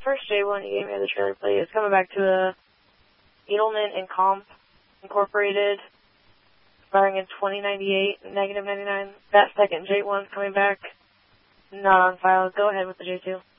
first J1 you gave me the trailer plate is coming back to a Edelman and Comp Incorporated, expiring in 2098, negative 99. That second J1's coming back, not on file. Go ahead with the J2.